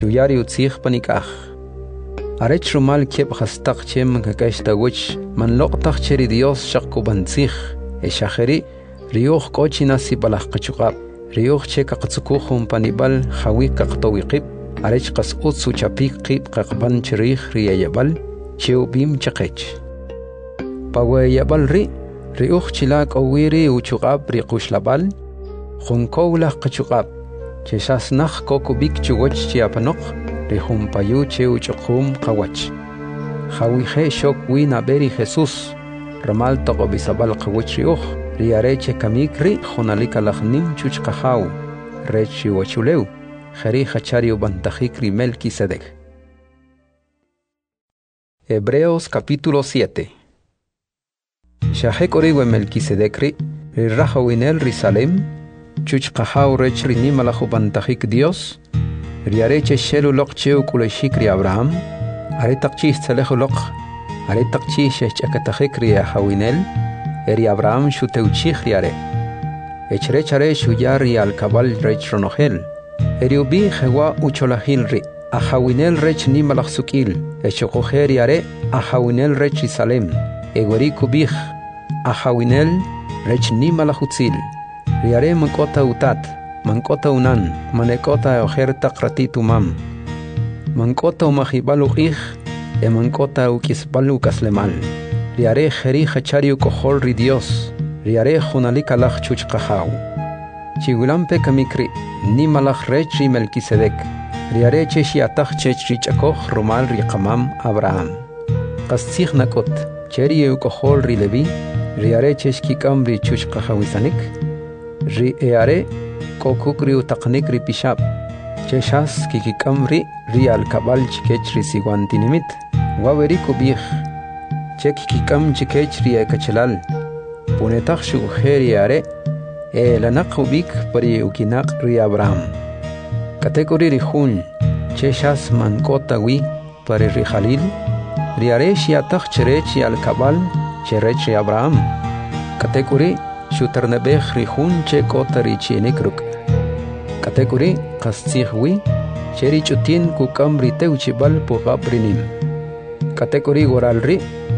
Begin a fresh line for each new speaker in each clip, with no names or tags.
Yuyari utzih panikah. Arech rumal kiep hastak chem kakash tawich man loqtak cheri Dios shakku bantzih. Eshaheri rioch kochina si balah kachukab. Rioch cheka katsukuhum panibal hawi kaktawiqib. Arech kas utsu chapik qib kakban cherih riyayabal. Cheu bim chakech. Pawayabal rioch chilak awiri uchukab riqushlabal. Junkowlah kachukab. Cheshas nach kokubik chuwach chiapanok. Rihum payu cheu chukhum kawach. Hawihe shok wina beri Jesus. Ramal togo bisabal kawach rioch. Riareche kamikri jonalika lachnim chuchkahaw. Rechi wachuleu. Jeri hachari ubantajikri Melquisedec. Hebreos capítulo 7. Shahek oriwe Melquisedecri. Rirahawinel risalem. Chuchkahaw rech rinimalachu bantajik Dios. Riareche shelu lok cheu kuleshikri Abraham. Aretakchis tzalejo lok. Aretakchis shechakatajikri ahawinel. Eri Abraham shuteuchich riare. Echrechare shuyari al cabal rech ronohel. Eri ubi jewa ucholahil ri. Ahawinel rech nimalach sukil. Echokoher yare ahawinel rech Isalem. Egori kubich. Ahawinel rech nimalach utzil. Riare mankota utat. Mankota unan. Manekota oher takratit umam. Mankota umahibalu ich. E mankota ukisbalu kaslemal. Riare jeri hachari ukohol ri Dios. Riare junalika lach chuchkahaw. Chigulampe kamikri. Nimalach rech ri Melquisedec. Riare cheshi atach chech richakoh rumal riqamam Abraham. Qastzich nakot. Cheri ukohol ri Levi. Riare cheshkikam ri chuchkahawisanik. Ri eare kokukri utaqnik ri pishab. Cheshas kikikam ri al kabal chikech ri siguantinimit. Waweri kubich. Chekikam chikech ri ekachelal. Punetach shuguher yare. Lanak ubik pari ukinak ri Abraham. Kategori ri hun. Cheshas mankota wi pari ri Jalil. Riare shiatach cherechi al kabal cherech ri Abraham. Kategori shuternebech ri hun che kota ri chienikruk. Kategori kastzich wi cheri chutin kukam ri teuchibal pugab rinim. Kategori goral ri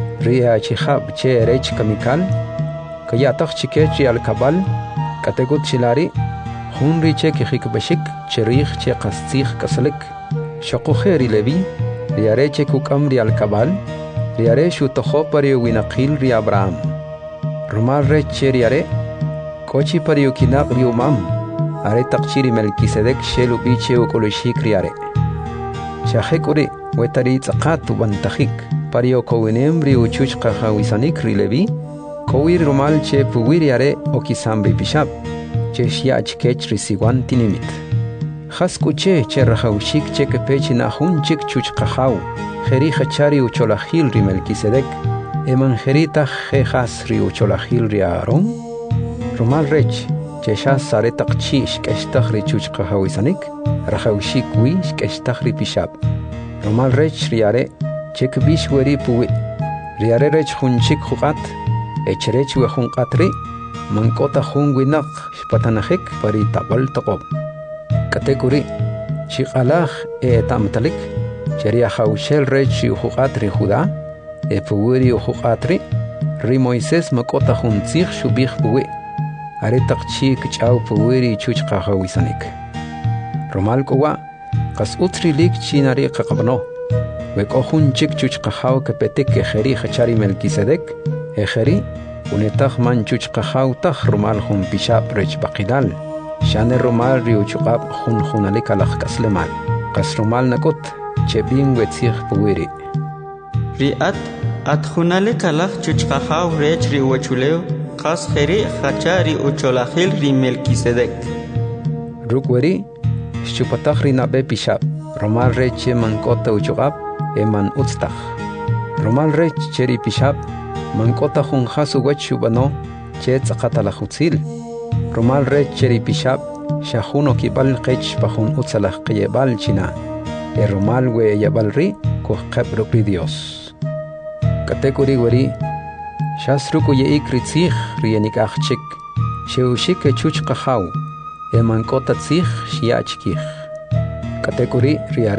achihab che rech kamikal. Kayatach chikechi al kabal. Kategut chilari hun ri che kihikbashik cherich che kastzich kasalik. Shokuheri Levi riare che kukam ri al kabal. Riare shutoho pari winakil ri Abraham. Rumal rech che riare kochi pari ukinak ri umam. Are takchiri Melquisedec shelu biche ukolishik riare. Shahekuri wetari tzaqatu bantajik. Pari okowinem ri uchuch kahawisanik ri Levi. Kowir rumal che puwiriare okisam ri pishab. Che shiach kech ri siguan tinimit. Haskuche che rahaushik che kepechi na hunchik chuch kahaw. Jeri hachari ucholahil ri Melquisedec. Emanjerita jejas ri ucholahil ri Aaron. Rumal rech. Cheshas saretak chish keshtach ri chuch kahawisanik. Rahaushik wish keshtach ri pishab. Rumal rech riare. Chek bish weri puwi. Riare rech hunchik hukat. Echrech wehun katri. Mankota hun winak shpatanahik pari tabal toqob. Kategori. Chikalach tamtalik. Cheria haushel rech hukat ri Judá. Puwiri hukatri. Ri Moisés makota huntzich shubich puwi. Aretak chik chau puwiri chuch kahawisanik. Romal kowa. Kas utri lik chinari kakabno. Wekohun chik chuch kahaw kepetik ejeri hachari Melquisedec. Ejeri. Unetach man chuch kahaw tach rumal hun pishab rech bakidal. Shane rumal riuchukab hun hunalika lach kaslemal. Kas rumal nakot. Chebin wetzich puwiri.
Riat at hunalika lach chuch kahaw rech riuchuleo. Kas jeri hachari ucholahil ri Melquisedec.
Rukweri. Shupatach ri nabe pishab. Romal reche mankota uchukab. Eman utstach. Romal rech cheri pishab. Mankota hun hasu wechubano. Che tzaqatalachutzil. Romal rech cheri pishab. Shahuno kibal kech pahun utsalach kiyebal china. Romal we yabal ri. Kuhqeb rukri Dios. Kategori weri. Shasruku ye ikritzich rienik achchik. Sheushik chuch kahaw. Emankota tzich shiachkich. Kategori riare.